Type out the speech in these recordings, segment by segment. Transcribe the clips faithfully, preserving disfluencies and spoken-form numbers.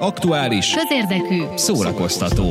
Aktuális, közérdekű, szórakoztató.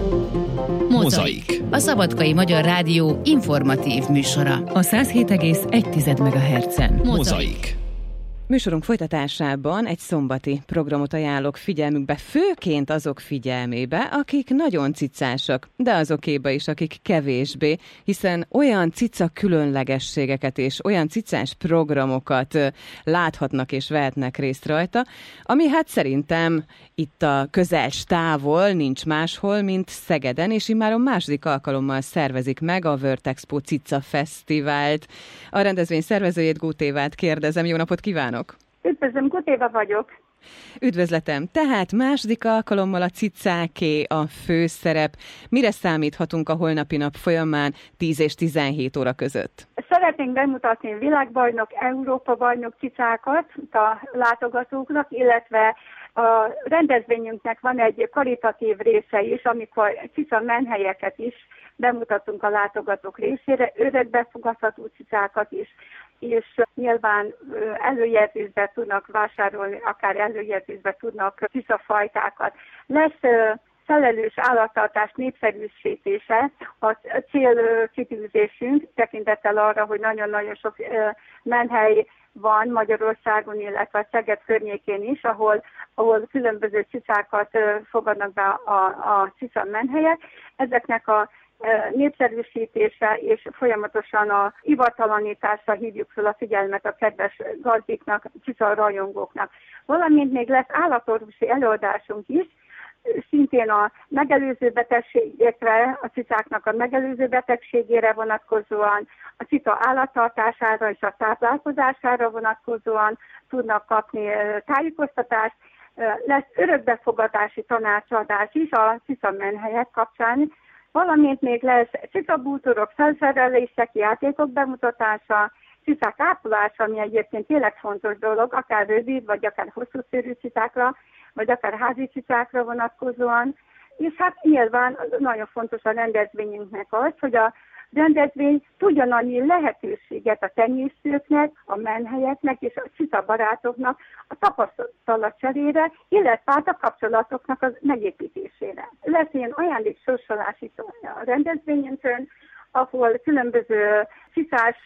Mozaik. A Szabadkai Magyar Rádió informatív műsora. A száz hét egész egy megahertzen. Mozaik. Műsorunk folytatásában egy szombati programot ajánlok figyelmükbe, főként azok figyelmébe, akik nagyon cicásak, de azokéba is, akik kevésbé, hiszen olyan cica különlegességeket és olyan cicás programokat láthatnak és vehetnek részt rajta, ami hát szerintem itt a közels távol nincs máshol, mint Szegeden, és immáron második alkalommal szervezik meg a World Expo Cica Fesztivált. A rendezvény szervezőjét, Gut Évát kérdezem, jó napot kívánok! Üdvözlöm, Gut Éva vagyok. Üdvözletem! Tehát második alkalommal a cicáké a főszerep. Mire számíthatunk a holnapi nap folyamán tíz és tizenhét óra között? Szeretnénk bemutatni világbajnok, Európa-bajnok cicákat a látogatóknak, illetve a rendezvényünknek van egy karitatív része is, amikor cica menhelyeket is bemutatunk a látogatók részére, örökbefogadható cicákat is, és nyilván előjelzésbe tudnak vásárolni, akár előjelzésbe tudnak cicafajtákat. Lesz felelős állattartás népszerűsítése a célkitűzésünk, tekintettel arra, hogy nagyon-nagyon sok menhely van Magyarországon, illetve a Szeged környékén is, ahol, ahol különböző cicákat fogadnak be a, a cica menhelyek. Ezeknek a népszerűsítése és folyamatosan a hivatalonításra hívjuk fel a figyelmet a kedves gazdiknak, cica rajongóknak. Valamint még lesz állatorvosi előadásunk is, szintén a megelőző betegségekre, a cicáknak a megelőző betegségére vonatkozóan, a cica állattartására és a táplálkozására vonatkozóan tudnak kapni tájékoztatást. Lesz örökbefogadási tanácsadás is a cica menhelyek kapcsán, valamint még lesz cicabútorok, felszerelések, játékok bemutatása, cicák ápolása, ami egyébként tényleg fontos dolog, akár rövid, vagy akár hosszú szőrű cicákra, vagy akár házi cicákra vonatkozóan. És hát nyilván nagyon fontos a rendezvényünknek az, hogy a rendezvény tudjon adni lehetőséget a tenyésztőknek, a menhelyeknek és a cica barátoknak a tapasztalatcserére, illetve a kapcsolatoknak az megépítésére. Lesz ilyen ajándéksorsolás is a rendezvényünkön, ahol különböző cicás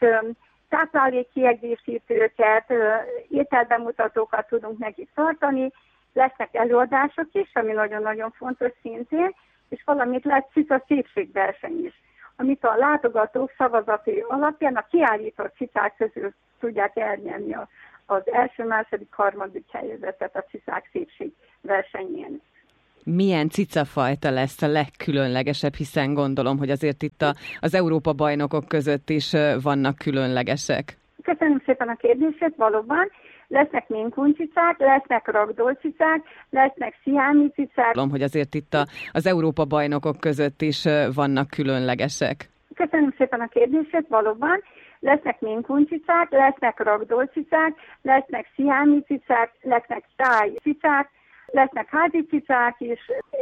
táplálékkiegészítőket, ételbemutatókat tudunk nekik tartani, lesznek előadások is, ami nagyon-nagyon fontos szintén, és valamit lesz cica szépségverseny is, amit a látogatók szavazati alapján a kiállított cicák közül tudják elnyerni az első, második, harmadik helyezettet a cicák szépség versenyén. Milyen cicafajta lesz a legkülönlegesebb, hiszen gondolom, hogy azért itt a, az Európa-bajnokok között is vannak különlegesek. Köszönöm szépen a kérdését, valóban. Lesznek minkuncicák, lesznek ragdolcicák, lesznek sziámi cicák. Tudom, hogy azért itt a, az Európa-bajnokok között is vannak különlegesek. Köszönöm szépen a kérdését, valóban. Lesznek minkuncicák, lesznek ragdolcicák, lesznek sziámi cicák, lesznek tájcicák, lesznek házi cicák is,